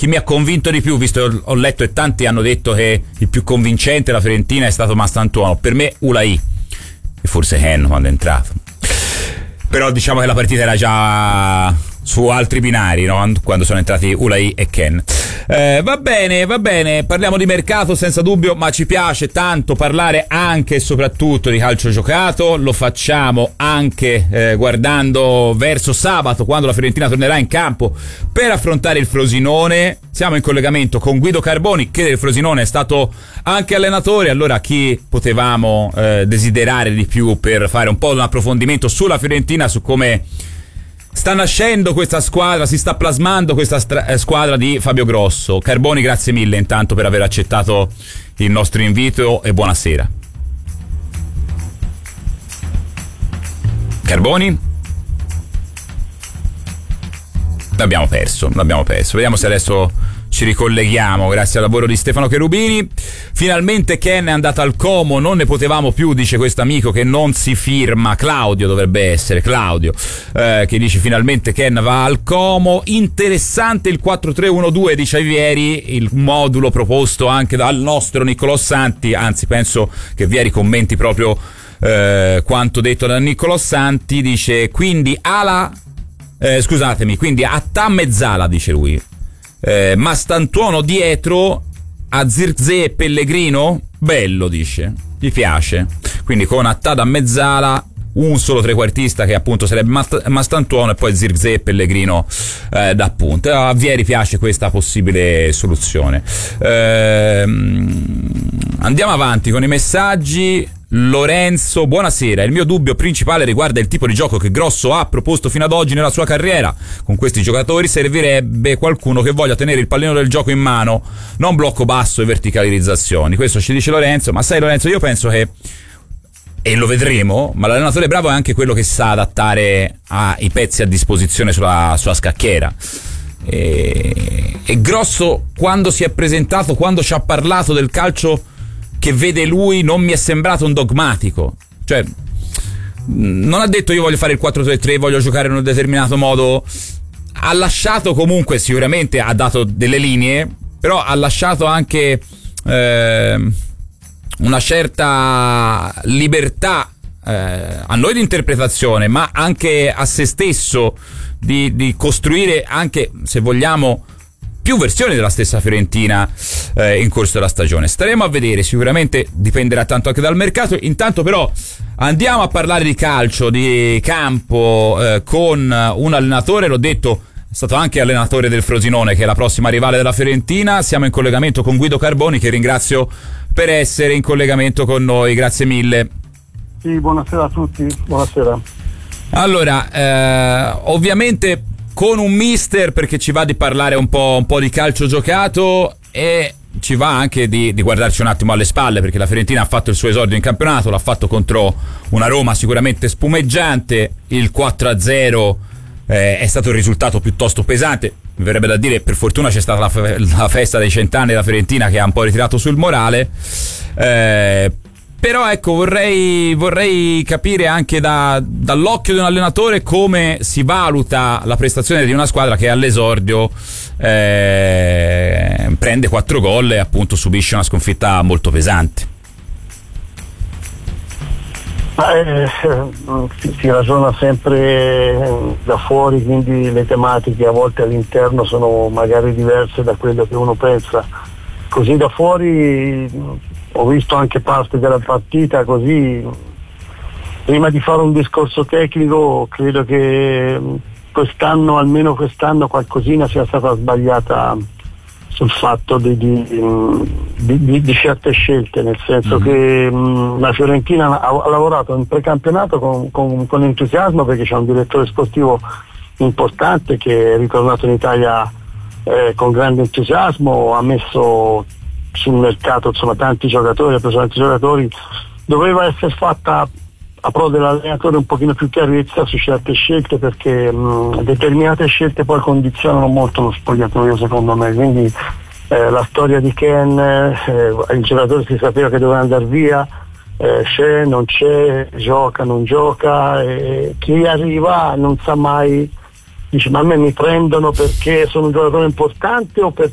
chi mi ha convinto di più, visto che ho letto e tanti hanno detto che il più convincente della Fiorentina è stato Mastantuono, per me Ulai e forse Ken quando è entrato, però diciamo che la partita era già su altri binari, no? Quando sono entrati Ulai e Ken. Va bene, parliamo di mercato senza dubbio, ma ci piace tanto parlare anche e soprattutto di calcio giocato. Lo facciamo anche guardando verso sabato, quando la Fiorentina tornerà in campo per affrontare il Frosinone. Siamo in collegamento con Guido Carboni, che del Frosinone è stato anche allenatore. Allora, chi potevamo desiderare di più per fare un po' un approfondimento sulla Fiorentina, su come sta nascendo questa squadra, si sta plasmando questa squadra di Fabio Grosso. Carboni, grazie mille intanto per aver accettato il nostro invito e buonasera. Carboni? L'abbiamo perso. Vediamo se adesso ci ricolleghiamo, grazie al lavoro di Stefano Cherubini. Finalmente Ken è andato al Como, non ne potevamo più, dice questo amico che non si firma, Claudio dovrebbe essere, Claudio, che dice finalmente Ken va al Como. Interessante il 4-3-1-2 di Vieri, il modulo proposto anche dal nostro Niccolò Santi, anzi penso che Vieri commenti proprio quanto detto da Niccolò Santi. Dice quindi quindi Attà mezzala, dice lui. Mastantuono dietro a Zirkzee e Pellegrino, bello, dice, gli piace, quindi con Attà da mezzala, un solo trequartista che appunto sarebbe Mastantuono e poi Zirkzee e Pellegrino da punta. A Vieri piace questa possibile soluzione. Andiamo avanti con i messaggi. Lorenzo, buonasera. Il mio dubbio principale riguarda il tipo di gioco che Grosso ha proposto fino ad oggi nella sua carriera. Con questi giocatori servirebbe qualcuno che voglia tenere il pallino del gioco in mano, non blocco basso e verticalizzazioni. Questo ci dice Lorenzo. Ma sai Lorenzo, io penso che, e lo vedremo, ma l'allenatore bravo è anche quello che sa adattare ai pezzi a disposizione sulla sua scacchiera. E Grosso, quando si è presentato, quando ci ha parlato del calcio che vede lui, non mi è sembrato un dogmatico, cioè non ha detto io voglio fare il 4-3-3, voglio giocare in un determinato modo. Ha lasciato comunque, sicuramente ha dato delle linee, però ha lasciato anche una certa libertà a noi di interpretazione, ma anche a se stesso di costruire anche, se vogliamo, più versioni della stessa Fiorentina in corso della stagione. Staremo a vedere, sicuramente dipenderà tanto anche dal mercato. Intanto però andiamo a parlare di calcio, di campo, con un allenatore, l'ho detto, è stato anche allenatore del Frosinone, che è la prossima rivale della Fiorentina. Siamo in collegamento con Guido Carboni, che ringrazio per essere in collegamento con noi, grazie mille. Sì, buonasera a tutti, buonasera. Allora, ovviamente con un mister, perché ci va di parlare un po' di calcio giocato e ci va anche di guardarci un attimo alle spalle, perché la Fiorentina ha fatto il suo esordio in campionato, l'ha fatto contro una Roma sicuramente spumeggiante. Il 4-0 è stato il risultato piuttosto pesante, mi verrebbe da dire, per fortuna c'è stata la festa dei 100 anni della Fiorentina che ha un po' ritirato sul morale. Però ecco, vorrei capire anche dall'occhio di un allenatore come si valuta la prestazione di una squadra che all'esordio prende 4 gol e appunto subisce una sconfitta molto pesante. Si ragiona sempre da fuori, quindi le tematiche a volte all'interno sono magari diverse da quello che uno pensa. Così da fuori ho visto anche parte della partita, così prima di fare un discorso tecnico credo che almeno quest'anno qualcosina sia stata sbagliata sul fatto di certe scelte, nel senso che la Fiorentina ha lavorato in precampionato con entusiasmo, perché c'è un direttore sportivo importante che è ritornato in Italia con grande entusiasmo, ha messo sul mercato tanti giocatori, ha preso tanti giocatori. Doveva essere fatta a pro dell'allenatore un pochino più chiarezza su certe scelte, perché determinate scelte poi condizionano molto lo spogliatoio, secondo me. Quindi la storia di Ken, il giocatore si sapeva che doveva andare via, c'è, non c'è, gioca, non gioca, chi arriva non sa mai, dice ma a me mi prendono perché sono un giocatore importante o